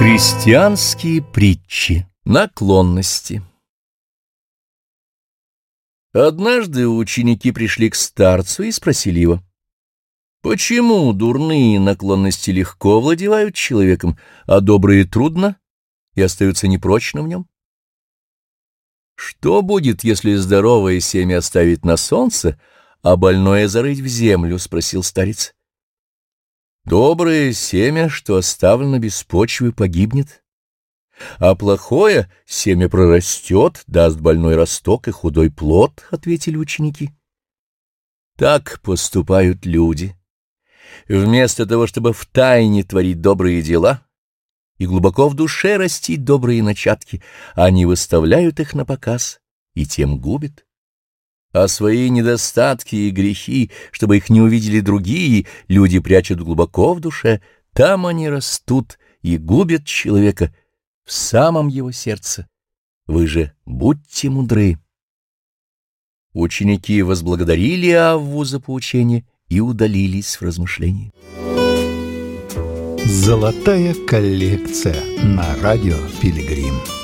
Христианские притчи. Наклонности. Однажды ученики пришли к старцу и спросили его: почему дурные наклонности легко овладевают человеком, а добрые трудно и остаются непрочно в нем? Что будет, если здоровое семя оставить на солнце, а больное зарыть в землю? — спросил старец. Доброе семя, что оставлено без почвы, погибнет, а плохое семя прорастет, даст больной росток и худой плод, — ответили ученики. Так поступают люди. Вместо того, чтобы втайне творить добрые дела и глубоко в душе растить добрые начатки, они выставляют их на показ и тем губят. А свои недостатки и грехи, чтобы их не увидели другие, люди прячут глубоко в душе, там они растут и губят человека в самом его сердце. Вы же будьте мудры. Ученики возблагодарили Авву за поучение и удалились в размышления. Золотая коллекция на радио Пилигрим.